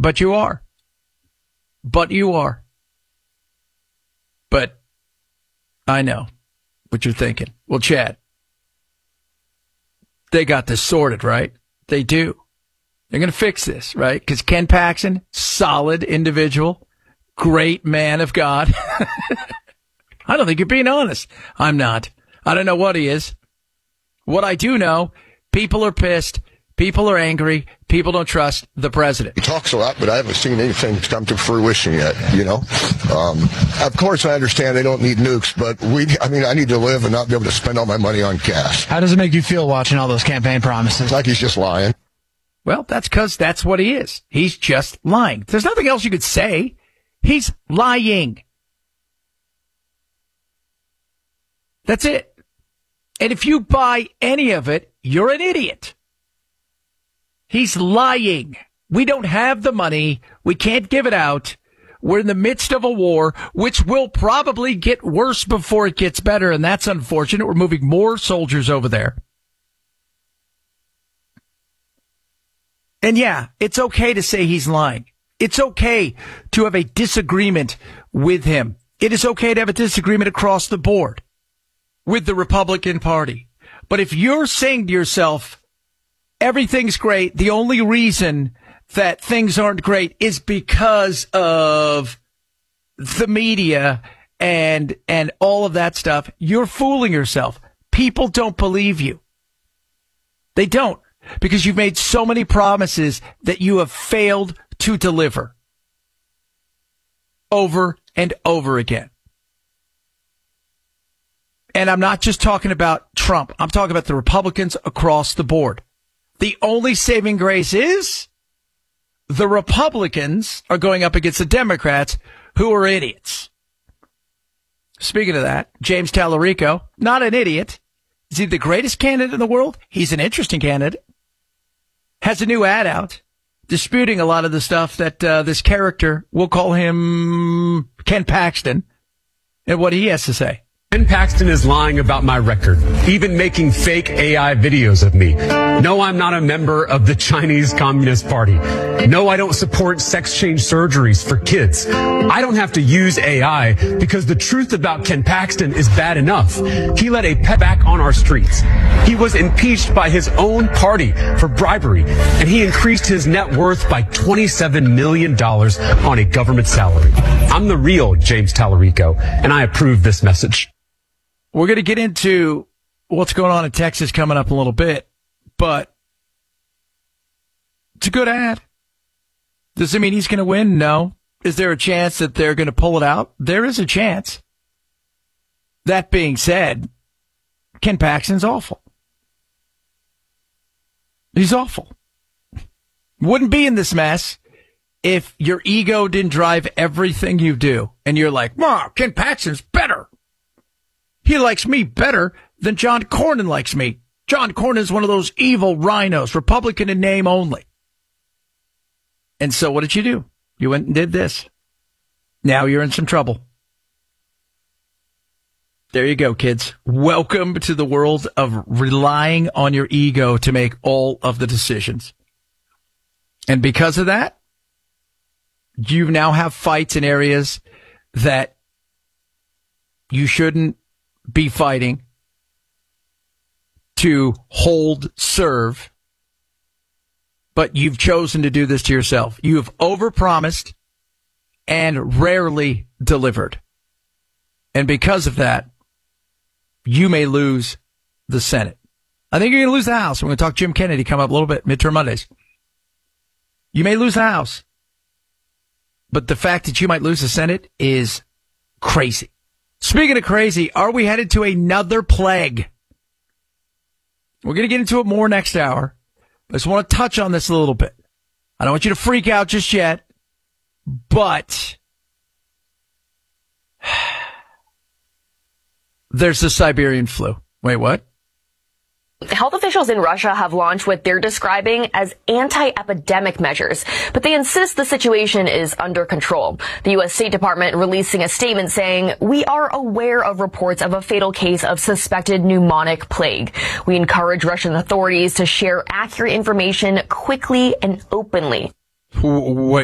But you are. But I know what you're thinking. Well, Chad, they got this sorted, right? They do. They're going to fix this, right? Because Ken Paxton, solid individual, great man of God. I don't think you're being honest. I'm not. I don't know what he is. What I do know, people are pissed. People are angry. People don't trust the president. He talks a lot, but I haven't seen anything come to fruition yet, Of course, I understand they don't need nukes, but I need to live and not be able to spend all my money on gas. How does it make you feel watching all those campaign promises? It's like he's just lying. Well, that's because that's what he is. He's just lying. There's nothing else you could say. He's lying. That's it. And if you buy any of it, you're an idiot. He's lying. We don't have the money. We can't give it out. We're in the midst of a war, which will probably get worse before it gets better, and that's unfortunate. We're moving more soldiers over there. And yeah, it's okay to say he's lying. It's okay to have a disagreement with him. It is okay to have a disagreement across the board with the Republican Party. But if you're saying to yourself, everything's great, the only reason that things aren't great is because of the media and all of that stuff, you're fooling yourself. People don't believe you. They don't, because you've made so many promises that you have failed to deliver over and over again. And I'm not just talking about Trump. I'm talking about the Republicans across the board. The only saving grace is the Republicans are going up against the Democrats, who are idiots. Speaking of that, James Tallarico, not an idiot. Is he the greatest candidate in the world? He's an interesting candidate. Has a new ad out disputing a lot of the stuff that this character, we'll call him Ken Paxton, and what he has to say. Ken Paxton is lying about my record, even making fake AI videos of me. No, I'm not a member of the Chinese Communist Party. No, I don't support sex change surgeries for kids. I don't have to use AI because the truth about Ken Paxton is bad enough. He let a pet back on our streets. He was impeached by his own party for bribery, and he increased his net worth by $27 million on a government salary. I'm the real James Tallarico, and I approve this message. We're going to get into what's going on in Texas coming up a little bit, but it's a good ad. Does it mean he's going to win? No. Is there a chance that they're going to pull it out? There is a chance. That being said, Ken Paxton's awful. He's awful. Wouldn't be in this mess if your ego didn't drive everything you do. And you're like, wow, Ken Paxton's better. He likes me better than John Cornyn likes me. John Cornyn is one of those evil rhinos, Republican in name only. And so what did you do? You went and did this. Now you're in some trouble. There you go, kids. Welcome to the world of relying on your ego to make all of the decisions. And because of that, you now have fights in areas that you shouldn't be fighting to hold serve, but you've chosen to do this to yourself. You have overpromised and rarely delivered. And because of that, you may lose the Senate. I think you're going to lose the House. We're going to talk Jim Kennedy come up a little bit, midterm Mondays. You may lose the House, but the fact that you might lose the Senate is crazy. Speaking of crazy, are we headed to another plague? We're going to get into it more next hour. I just want to touch on this a little bit. I don't want you to freak out just yet, but there's the Siberian flu. Wait, what? Health officials in Russia have launched what they're describing as anti-epidemic measures, but they insist the situation is under control. The U.S. State Department releasing a statement saying, "We are aware of reports of a fatal case of suspected pneumonic plague. We encourage Russian authorities to share accurate information quickly and openly." Wait.